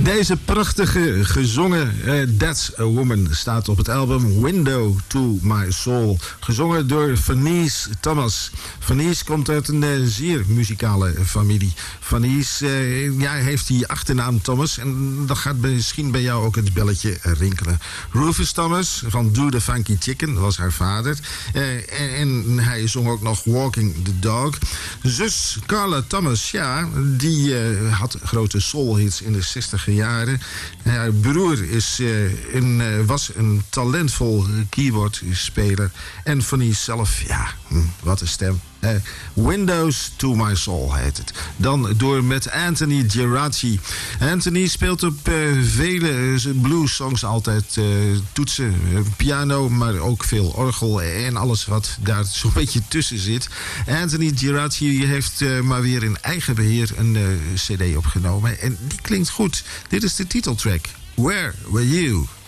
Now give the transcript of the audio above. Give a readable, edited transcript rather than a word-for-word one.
Deze prachtige gezongen That's a Woman staat op het album Window to My Soul. Gezongen door Vanice Thomas. Vanice komt uit een zeer muzikale familie. Vanice heeft die achternaam Thomas. En dan gaat misschien bij jou ook het belletje rinkelen. Rufus Thomas van Do the Funky Chicken was haar vader. En hij zong ook nog Walking the Dog. Zus Carla Thomas, die had grote soulhits in de 60 jaren. Haar broer was een talentvol keyboardspeler. En Vanice zelf, wat een stem. Windows to My Soul heet het. Dan door met Anthony Geraci. Anthony speelt op vele blues-songs altijd toetsen, piano, maar ook veel orgel en alles wat daar zo'n beetje tussen zit. Anthony Geraci heeft maar weer in eigen beheer een cd opgenomen en die klinkt goed. Dit is de titeltrack. Where Were You?